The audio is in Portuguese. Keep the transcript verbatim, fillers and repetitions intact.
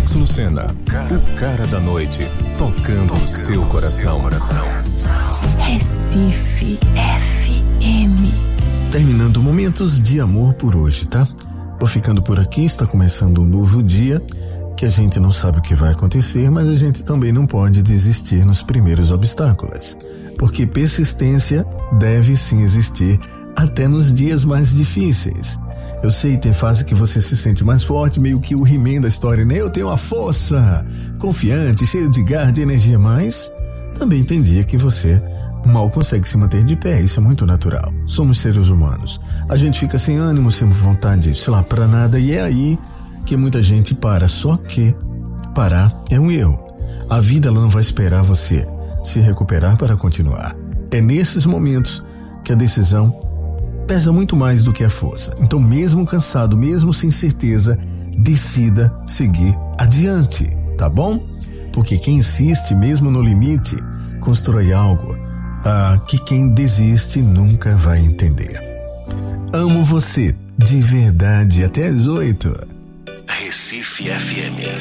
Alex Lucena, o cara da noite, tocando o seu coração. Recife F M. Terminando momentos de amor por hoje, tá? Vou ficando por aqui, está começando um novo dia, que a gente não sabe o que vai acontecer, mas a gente também não pode desistir nos primeiros obstáculos, porque persistência deve sim existir até nos dias mais difíceis. Eu sei, tem fase que você se sente mais forte, meio que o He-Man da história, né? Eu tenho a força, confiante, cheio de garra, de energia, mas também tem dia que você mal consegue se manter de pé, isso é muito natural. Somos seres humanos. A gente fica sem ânimo, sem vontade, sei lá, pra nada, e é aí que muita gente para. Só que parar é um erro. A vida ela não vai esperar você se recuperar para continuar. É nesses momentos que a decisão pesa muito mais do que a força. Então, mesmo cansado, mesmo sem certeza, decida seguir adiante, tá bom? Porque quem insiste, mesmo no limite, constrói algo ah, que quem desiste nunca vai entender. Amo você, de verdade, até às oito. Recife F M.